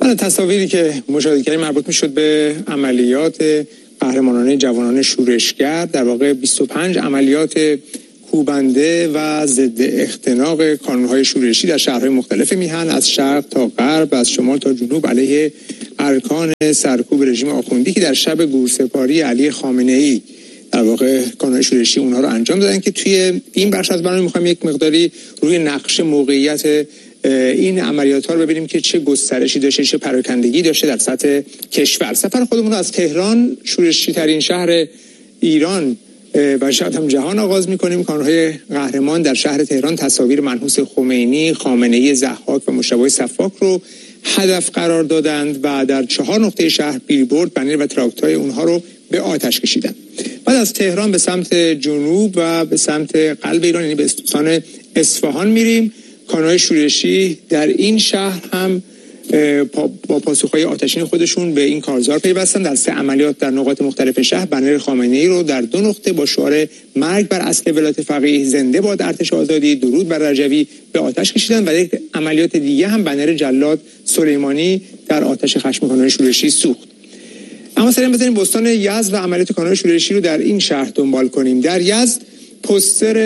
تصاویری که مشاهده کردیم مربوط میشد به عملیات قهرمانانه جوانان شورشگر، در واقع 25 عملیات کوبنده و ضد اختناق کانون‌های شورشی در شهرهای مختلف میهن، از شرق تا غرب، از شمال تا جنوب، علیه ارکان سرکوب رژیم آخوندی که در شب گورسپاری علی خامنه‌ای در واقع کانون‌های شورشی اونها رو انجام دادن. که توی این بخش از برنامه می‌خوام یک مقداری روی نقش موقعیت این عملیات ها رو ببینیم که چه گسترشی داشته، چه پراکندگی داشته در سطح کشور. سفر خودمون رو از تهران، شورشی ترین شهر ایران و شاید هم جهان آغاز می‌کنیم. کانون‌های قهرمان در شهر تهران تصاویر منحوس خمینی، خامنه‌ای، ضحاک و مجتبی صفاک رو هدف قرار دادند و در 4 نقطه شهر بیلبورد، بنر و تراکتورهای اونها رو به آتش کشیدند. بعد از تهران به سمت جنوب و به سمت قلب ایران، یعنی به استان اصفهان میریم. کانون‌های شورشی در این شهر هم با پاسخهای آتشین خودشون به این کارزار پیوستن. در 3 عملیات در نقاط مختلف شهر بنر خامنه‌ای رو در 2 نقطه با شعار مرگ بر اصل ولایت فقیه، زنده باد ارتش آزادی، درود بر رجوی به آتش کشیدن و یک عملیات دیگه هم بنر جلاد سلیمانی در آتش خشم کانون‌های شورشی سوخت. اما سریع بزنیم بستان یزد و عملیات کانون‌های شورشی رو در این شهر دنبال کنیم. در یزد پوستر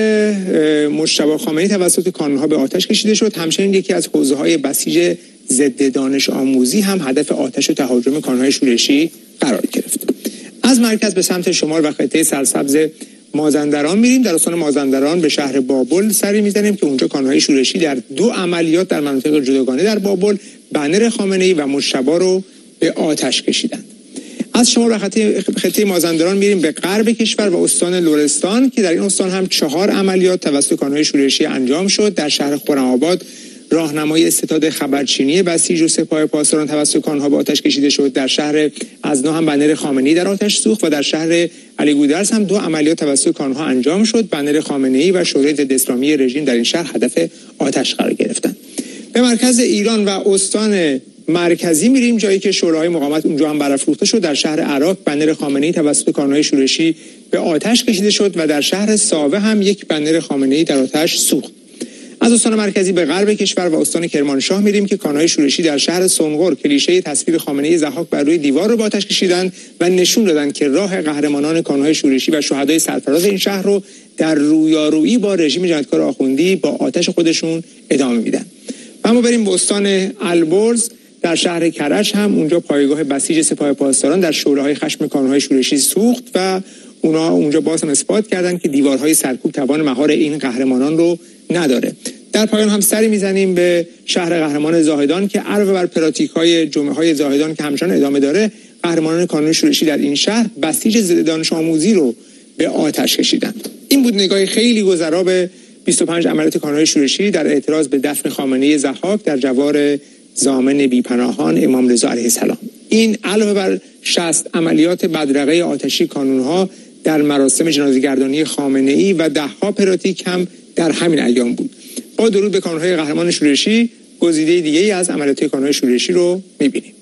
مجتبی خامنه‌ای توسط کانون‌ها به آتش کشیده شد. همچنین یکی از حوزه‌های بسیج ضد دانش آموزی هم هدف آتش و تهاجم کانون‌های شورشی قرار گرفت. از مرکز به سمت شمال و خطه سرسبز مازندران میریم. در استان مازندران به شهر بابل سری میزنیم که اونجا کانون‌های شورشی در 2 عملیات در مناطق جداگانه در بابل بنر خامنه‌ای و مجتبی رو به آتش کشیدند. از شمال و خطه مازندران میریم به غرب کشور و استان لرستان که در این استان هم 4 عملیات توسط کانون‌های شورشی انجام شد. در شهر خرم‌آباد راهنمای استعداد خبرچینی بسیج و سپاه پاسداران توسط کانون‌ها به آتش کشیده شد. در شهر ازنا هم بنر خامنه‌ای در آتش سوخت و در شهر علی گودرز هم 2 عملیات توسط کانون‌ها انجام شد. بنر خامنه‌ای و شورای ضد اسلامی رژیم در این شهر هدف آتش قرار گرفتند. به مرکز ایران و استان مرکزی میریم، جایی که شوراهای مقاومت اونجا هم برافروخته شد. در شهر عراق بنر خامنه‌ای توسط کانون‌های شورشی به آتش کشیده شد و در شهر ساوه هم یک بنر خامنه‌ای در آتش سوخت. از استان مرکزی به غرب کشور و استان کرمانشاه میریم که کانون‌های شورشی در شهر سنقر کلیشه تصویر خامنه‌ای ضحاک بر روی دیوار رو به آتش کشیدند و نشون دادند که راه قهرمانان کانون‌های شورشی و شهدای سرفراز این شهر رو در رویارویی با رژیم جنایتکار آخوندی با آتش خودشون ادامه میدن. اما بریم به استان البرز. در شهر کرج هم اونجا پایگاه بسیج سپاه پاسداران در شعله‌های خشم کانون‌های شورشی سوخت و اونا اونجا باز هم اثبات کردن که دیوارهای سرکوب توان مهار این قهرمانان رو نداره. در پایان هم سری میزنیم به شهر قهرمان زاهدان که علاوه بر پراتیک‌های جمعه‌های زاهدان که همچنان ادامه داره، قهرمانان کانون شورشی در این شهر بسیج ضد دانش آموزی رو به آتش کشیدند. این بود نگاه خیلی گذرا به 25 عملیات کانون‌های شورشی در اعتراض به دفن خامنه‌ای ضحاک در جوار ضامن بی‌پناهان امام رضا علیه السلام. این علاوه بر 60 عملیات بدرقه آتشی کانون‌ها در مراسم جنازه‌گردانی خامنه‌ای و 10 پراتیک هم در همین ایام بود. با درود به کانون‌های قهرمان شورشی، گزیده دیگه‌ای از عملیات کانون‌های شورشی رو می‌بینیم.